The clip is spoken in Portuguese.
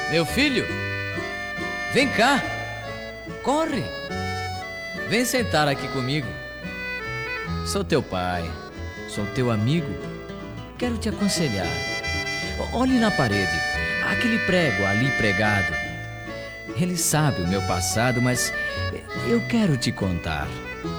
Meu filho, vem cá, corre, vem sentar aqui comigo. Sou teu pai, sou teu amigo, quero te aconselhar. Olhe na parede, aquele prego ali pregado. Ele sabe o meu passado, mas eu quero te contar.